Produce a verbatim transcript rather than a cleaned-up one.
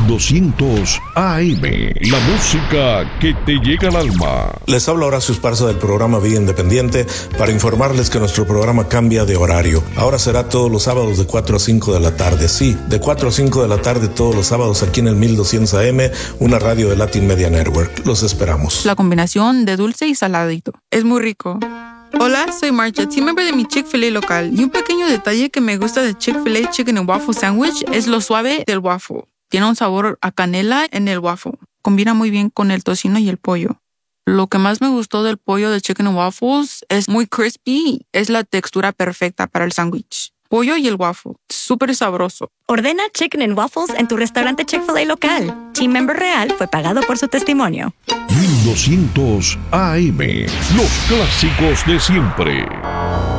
doscientos A M, la música que te llega al alma. Les habla Horacio Esparza del programa Vía Independiente para informarles que nuestro programa cambia de horario. Ahora será todos los sábados de cuatro a cinco de la tarde. Sí, de cuatro a cinco de la tarde todos los sábados aquí en el mil doscientos A M, una radio de Latin Media Network. Los esperamos. La combinación de dulce y saladito. Es muy rico. Hola, soy Marcha, team member de mi Chick-fil-A local. Y un pequeño detalle que me gusta de Chick-fil-A Chicken and Waffle Sandwich es lo suave del waffle. Tiene un sabor a canela en el waffle. Combina muy bien con el tocino y el pollo. Lo que más me gustó del pollo de Chicken and Waffles es muy crispy. Es la textura perfecta para el sándwich. Pollo y el waffle. Súper sabroso. Ordena Chicken and Waffles en tu restaurante Chick-fil-A local. Team member real fue pagado por su testimonio. mil doscientos A M, los clásicos de siempre.